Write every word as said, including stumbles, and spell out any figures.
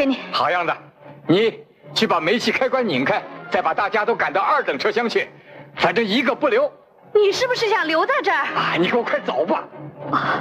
你。 好样的，你去把煤气开关拧开，再把大家都赶到二等车厢去，反正一个不留。 你是不是想留在这儿？ 啊，你给我快走吧！ 啊。